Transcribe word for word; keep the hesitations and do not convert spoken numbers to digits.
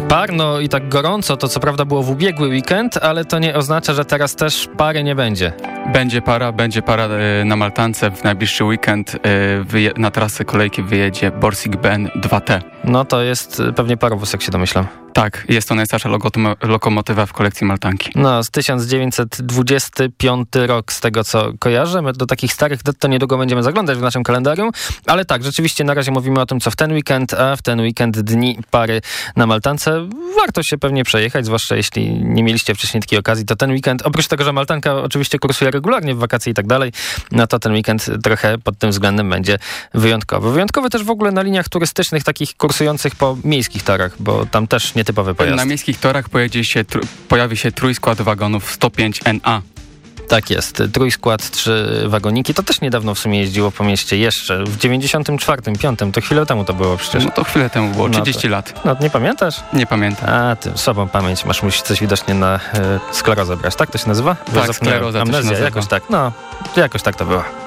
Parno i tak gorąco to co prawda było w ubiegły weekend, ale to nie oznacza, że teraz też pary nie będzie. Będzie para, będzie para na Maltance w najbliższy weekend. Wyje- na trasę kolejki wyjedzie Borsig Ben dwa T. No to jest pewnie parowóz, jak się domyślam. Tak, jest to najstarsza lokomo- lokomotywa w kolekcji Maltanki. No, z tysiąc dziewięćset dwudziesty piąty rok, z tego co kojarzę. My do takich starych dat to niedługo będziemy zaglądać w naszym kalendarium, ale tak, rzeczywiście na razie mówimy o tym, co w ten weekend, a w ten weekend dni pary na Maltance. Warto się pewnie przejechać, zwłaszcza jeśli nie mieliście wcześniej takiej okazji, to ten weekend, oprócz tego, że Maltanka oczywiście kursuje regularnie w wakacje i tak dalej, no to ten weekend trochę pod tym względem będzie wyjątkowy. Wyjątkowy też w ogóle na liniach turystycznych, takich kursujących po miejskich torach, bo tam też nietypowy pojazd. Na miejskich torach pojedzie się, tr- pojawi się trójskład wagonów sto pięć N A. Tak jest. Trójskład, trzy wagoniki. To też niedawno w sumie jeździło po mieście. Jeszcze w dziewięćdziesiątym czwartym, piątym. To chwilę temu to było przecież. No to chwilę temu było, trzydzieści no to, lat. No nie pamiętasz? Nie pamiętam. A, ty słabą pamięć masz. Musisz coś widocznie na e, sklerozę brać. Tak to się nazywa? Tak, skleroza. Amnezja, jakoś tak. No, jakoś tak to było.